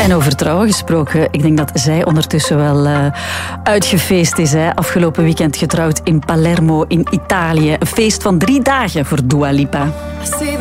En over trouwen gesproken, ik denk dat zij ondertussen wel uitgefeest is. Hè? Afgelopen weekend getrouwd in Palermo in Italië. Een feest van 3 dagen voor Dua Lipa.